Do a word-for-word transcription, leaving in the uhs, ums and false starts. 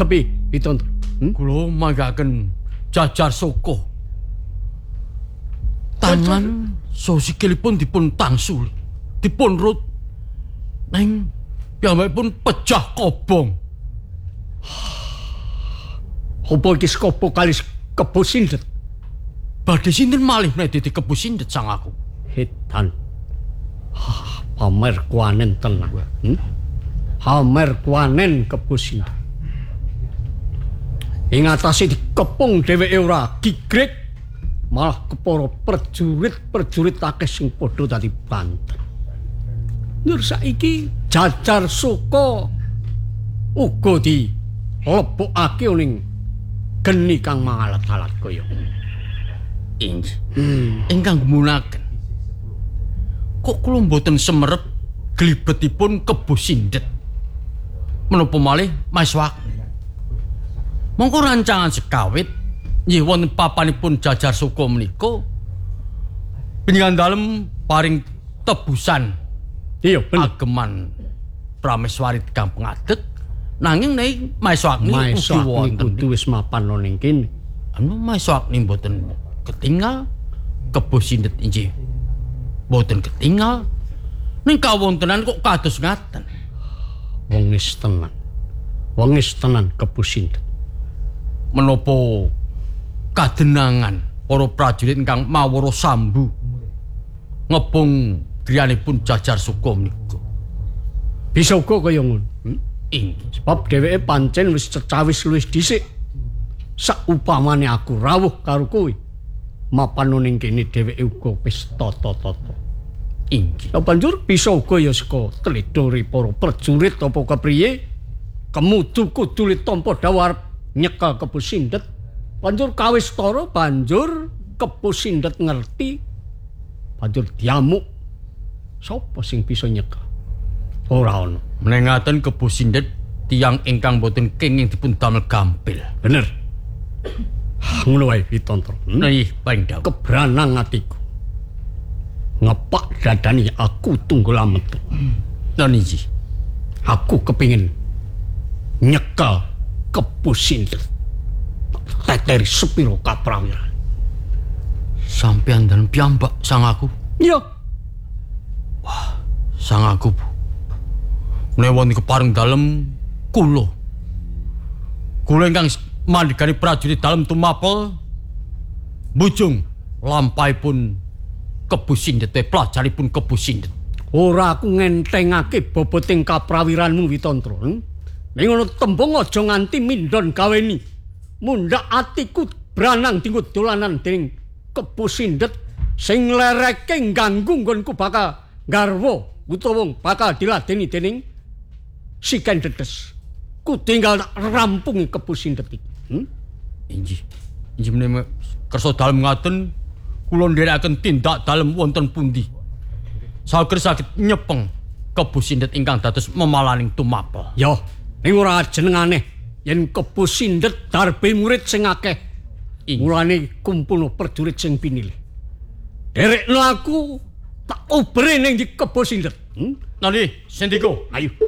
Kepi piton. Hmm? Kula manggaken Jajar Soko. Tangan so sikilipun dipun tangsuli, dipun rut. Neng piyambakipun pecah kobong. Apa iki skopo kalis Kebo Sindet? Badhe sinten malih nek dadi Kebo Sindet sang aku? Hitan. Ah, pamer kuanen tenan. Hmm? Pamer kuanen Kebo Sindet. Ing atase dikepung dheweke ora gigrek, malah kepara perjurit-perjurit akeh sing padha dadi banten. Nur saiki Jajar Soko uga di lebokake ning geni kang mangalat-alat kaya. Inggih. Hmm. Ingkang gumunaken. Kok kula mboten semerep glibetipun Kebo Sindet. Menapa malih Maeswak? Mongko rancangan sekawit nggih wonten papanipun Jajar Soko menika panjenengan dalem paring tebusan Iya bener. ageman prameswari kang pengadeg nanging nek Maeswakni ugi wonten kudu wis mapan ning kene. Anu Maeswakni mboten ketinggal Kebo Sindet inggih mboten ketinggal ning kawontenan kok kados ngaten. Wong wis tenan. Wong wis tenan Kebo Sindet. Menapa kadenangan para prajurit ingkang mawara sambu ngebung griyanipun Jajar Soko menika. Bisa uga kaya ngono. Hmm? Inggih. Sebab dheweke pancen wis cecawis luwih dhisik. Saupamane aku rawuh karo kowe. Mapan ning kene dheweke uga wis tata-tata. Inggih. Lah banjur bisa uga ya saka tledore para prajurit apa kepriye kemudu kudu ditampa dawar nyekel Kebo Sindet. Banjur kawis tara banjur Kebo Sindet ngerti banjur diamuk. Sapa sing bisa nyekel? Ora ono. Menengaten Kebo Sindet tiyang ingkang boten kenging dipun damel gampil. Bener. Ngono wae pitonton. Hmm? Nggih, paring dawuh. Kebranang atiku. Ngepak dadani aku tunggul ametu. Niki. Aku kepingin nyekel Kebo Sindet. Teteri sepiro kaprawiran. Sampeyan dan piyambak sang aku. Iya. Wah, sang aku. Menawa niku pareng dalem kula. Kula ingkang mandhegani prajurit dalem tumapel bujung lampahipun Kebo Sindet pelajaripun Kebo Sindet. Ora aku ngentengake boboting kaprawiranmu Witantra. Ning ngono tembung aja nganti mindon gaweni. Mundhak atiku branang dinggo dolanan dening Kebo Sindet sing lereke ngganggu nggonku bakal garwa utawa bakal diladeni dening Siken Dedes. Ku tinggal rampungi Kebo Sindet iki. Hmm? Inggih. Inggih menawi kersa dalem ngaten kula nderekaken tindak dalem wonten pundi. Saged saged nyepeng Kebo Sindet ingkang dados memalaning tumapel. Yo, ning ora jenengane yen Kebo Sindet darbe murid sing akeh. Mulane kumpulno prajurit sing pinilih. Derekno aku tak obere ning di Kebo Sindet. Hmm? Nali, sendiko. Ayo.